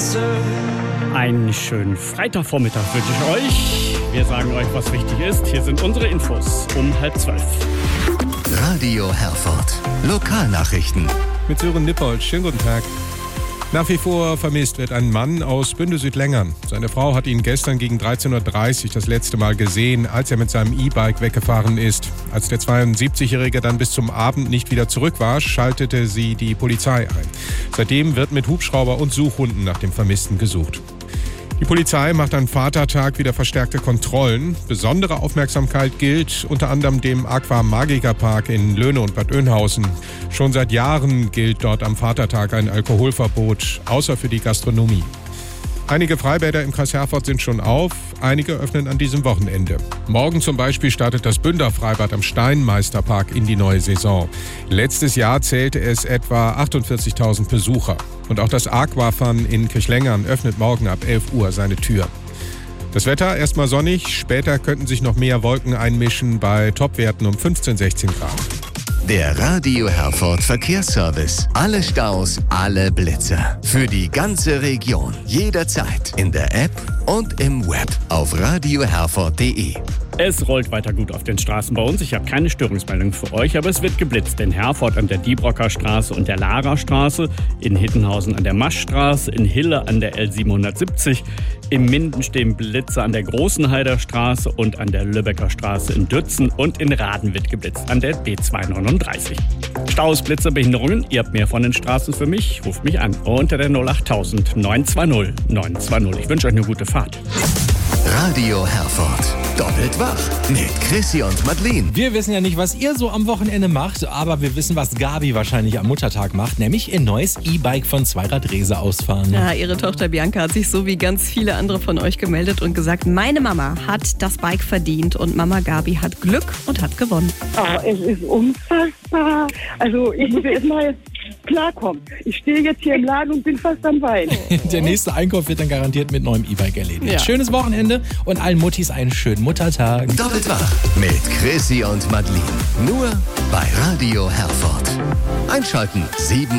Einen schönen Freitagvormittag wünsche ich euch. Wir sagen euch, was wichtig ist. Hier sind unsere Infos um 11:30. Radio Herford. Lokalnachrichten. Mit Sören Nippold. Schönen guten Tag. Nach wie vor vermisst wird ein Mann aus Bünde-Südlängern. Seine Frau hat ihn gestern gegen 13.30 Uhr das letzte Mal gesehen, als er mit seinem E-Bike weggefahren ist. Als der 72-Jährige dann bis zum Abend nicht wieder zurück war, schaltete sie die Polizei ein. Seitdem wird mit Hubschrauber und Suchhunden nach dem Vermissten gesucht. Die Polizei macht am Vatertag wieder verstärkte Kontrollen. Besondere Aufmerksamkeit gilt unter anderem dem Aqua Magica Park in Löhne und Bad Oeynhausen. Schon seit Jahren gilt dort am Vatertag ein Alkoholverbot, außer für die Gastronomie. Einige Freibäder im Kreis Herford sind schon auf, einige öffnen an diesem Wochenende. Morgen zum Beispiel startet das Bünder Freibad am Steinmeisterpark in die neue Saison. Letztes Jahr zählte es etwa 48.000 Besucher. Und auch das Aquafun in Kirchlengern öffnet morgen ab 11 Uhr seine Tür. Das Wetter erstmal sonnig, später könnten sich noch mehr Wolken einmischen bei Topwerten um 15, 16 Grad. Der Radio Herford Verkehrsservice. Alle Staus, alle Blitzer. Für die ganze Region. Jederzeit. In der App und im Web. Auf radioherford.de. Es rollt weiter gut auf den Straßen bei uns. Ich habe keine Störungsmeldung für euch, aber es wird geblitzt in Herford an der Diebrocker Straße und der Lara-Straße, in Hittenhausen an der Maschstraße, in Hille an der L770, in Minden stehen Blitze an der Großenheider Straße und an der Lübecker Straße in Dützen und in Raden wird geblitzt an der B239. Staus, Blitze, Behinderungen, ihr habt mehr von den Straßen für mich, ruft mich an unter der 08000 920 920. Ich wünsche euch eine gute Fahrt. Radio Herford. Doppelt wach mit Chrissy und Madeleine. Wir wissen ja nicht, was ihr so am Wochenende macht, aber wir wissen, was Gabi wahrscheinlich am Muttertag macht, nämlich ihr neues E-Bike von Zweiradrese ausfahren. Ja, ihre Tochter Bianca hat sich so wie ganz viele andere von euch gemeldet und gesagt, meine Mama hat das Bike verdient und Mama Gabi hat Glück und hat gewonnen. Oh, es ist unfassbar. Also ich muss jetzt mal klarkommen. Ich stehe jetzt hier im Laden und bin fast am Weinen. Der nächste Einkauf wird dann garantiert mit neuem E-Bike erledigt. Ja. Schönes Wochenende und allen Muttis einen schönen Muttertag. Doppelt wach mit Chrissy und Madeleine. Nur bei Radio Herford. Einschalten 7